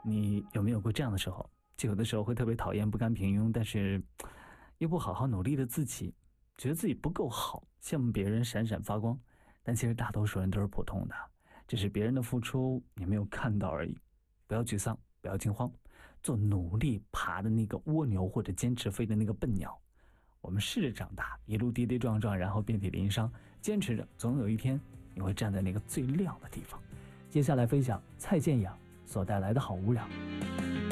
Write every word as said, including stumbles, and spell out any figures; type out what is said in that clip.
你有没有过这样的时候？就有的时候会特别讨厌不甘平庸，但是又不好好努力的自己，觉得自己不够好，羡慕别人闪闪发光，但其实大多数人都是普通的，只是别人的付出你没有看到而已。不要沮丧，不要惊慌，做努力爬的那个蜗牛，或者坚持飞的那个笨鸟。我们试着长大，一路跌跌撞撞，然后遍体鳞伤，坚持着，总有一天你会站在那个最亮的地方。接下来分享蔡健雅所带来的好无聊。